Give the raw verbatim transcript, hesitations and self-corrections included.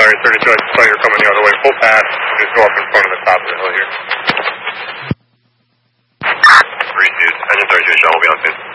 sorry, thirty-two, I saw you're coming the other way. Full pass, just go up in front of the top of the hill here. Three, dude. Engine thirty-two, Sean will be on scene.